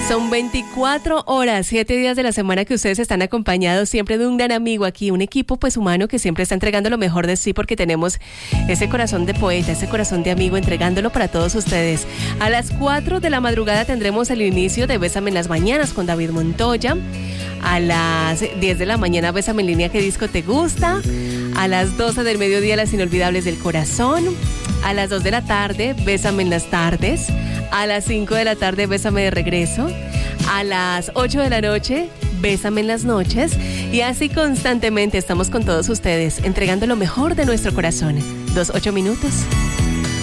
Son 24 horas, 7 días de la semana que ustedes están acompañados siempre de un gran amigo aquí, un equipo pues humano que siempre está entregando lo mejor de sí porque tenemos ese corazón de poeta, ese corazón de amigo entregándolo para todos ustedes. A las 4 de la madrugada tendremos el inicio de Bésame en las Mañanas con David Montoya. A las 10 de la mañana Bésame en línea, ¿qué disco te gusta? A las 12 del mediodía Las Inolvidables del Corazón. A las 2 de la tarde Bésame en las tardes. A las 5 de la tarde Bésame de regreso. A las 8 de la noche Bésame en las noches. Y así constantemente estamos con todos ustedes entregando lo mejor de nuestro corazón. 8 minutos.